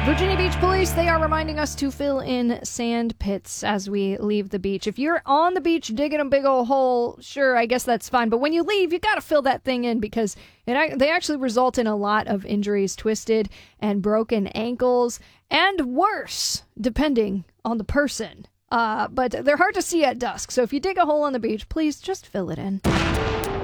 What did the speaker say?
Virginia Beach Police, they are reminding us to fill in sand pits as we leave the beach. If you're on the beach digging a big old hole, sure, I guess that's fine. But when you leave, you got to fill that thing in because they actually result in a lot of injuries, twisted and broken ankles, and worse, depending on the person. But they're hard to see at dusk. So if you dig a hole on the beach, please just fill it in.